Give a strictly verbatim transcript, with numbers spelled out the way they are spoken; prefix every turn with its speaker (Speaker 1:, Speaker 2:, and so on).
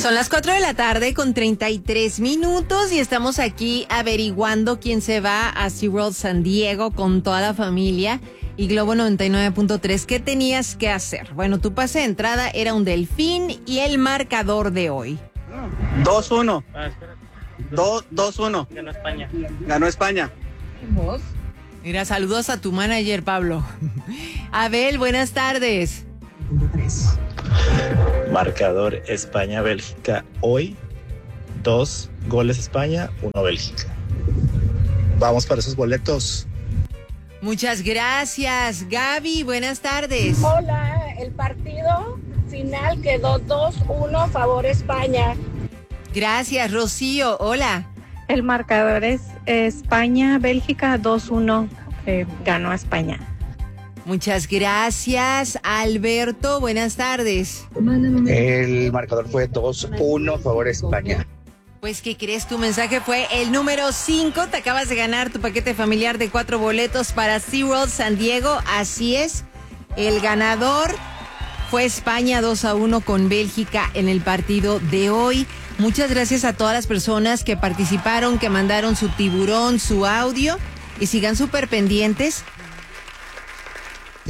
Speaker 1: Son las cuatro de la tarde con treinta y tres minutos y estamos aquí averiguando quién se va a SeaWorld San Diego con toda la familia y Globo noventa y nueve punto tres. ¿Qué tenías que hacer? Bueno, tu pase de entrada era un delfín y el marcador de hoy.
Speaker 2: dos uno.
Speaker 3: Ah, espérate.
Speaker 2: dos uno.
Speaker 3: Ganó España.
Speaker 2: Ganó España.
Speaker 1: ¿Vos? Mira, saludos a tu manager, Pablo. Abel, buenas tardes.
Speaker 4: Marcador España-Bélgica hoy, dos goles España, uno Bélgica. Vamos para esos boletos.
Speaker 1: Muchas gracias, Gaby, buenas tardes.
Speaker 5: Hola, el partido final quedó dos uno favor España.
Speaker 1: Gracias, Rocío, hola.
Speaker 6: El marcador es España-Bélgica dos uno, eh, ganó España.
Speaker 1: Muchas gracias, Alberto, buenas tardes.
Speaker 7: El marcador fue dos uno favor España.
Speaker 1: Pues, ¿qué crees? Tu mensaje fue el número cinco. Te acabas de ganar tu paquete familiar de cuatro boletos para SeaWorld San Diego. Así es, el ganador fue España dos a uno con Bélgica en el partido de hoy. Muchas gracias a todas las personas que participaron, que mandaron su tiburón, su audio. Y sigan súper pendientes